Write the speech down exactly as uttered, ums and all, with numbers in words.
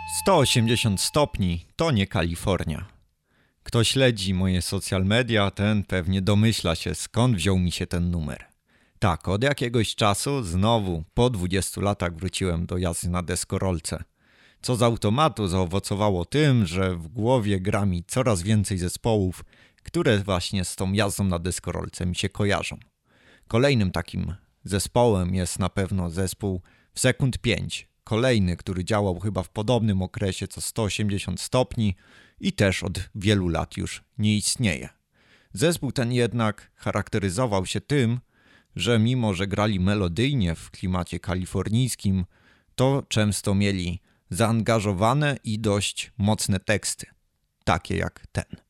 sto osiemdziesiąt stopni to nie Kalifornia. Kto śledzi moje social media, ten pewnie domyśla się, skąd wziął mi się ten numer. Tak, od jakiegoś czasu znowu po dwudziestu latach wróciłem do jazdy na deskorolce. Co z automatu zaowocowało tym, że w głowie gra mi coraz więcej zespołów, które właśnie z tą jazdą na deskorolce mi się kojarzą. Kolejnym takim zespołem jest na pewno zespół w Sekund pięć. Kolejny, który działał chyba w podobnym okresie co sto osiemdziesiąt stopni i też od wielu lat już nie istnieje. Zespół ten jednak charakteryzował się tym, że mimo że grali melodyjnie w klimacie kalifornijskim, to często mieli zaangażowane i dość mocne teksty, takie jak ten.